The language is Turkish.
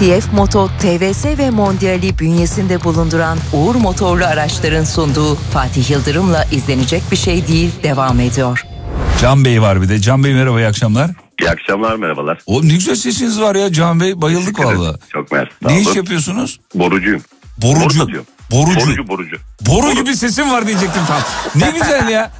TF Moto, TVS ve Mondial'i bünyesinde bulunduran Uğur Motorlu Araçların sunduğu Fatih Yıldırım'la izlenecek bir şey değil devam ediyor. Can Bey var bir de. Can Bey merhaba, iyi akşamlar. İyi akşamlar, merhabalar. O ne güzel sesiniz var ya Can Bey, bayıldık valla. Çok mersi. Ne iş yapıyorsunuz? Borucuyum. Borucu. Boru gibi sesim var diyecektim tam. Ne güzel ya.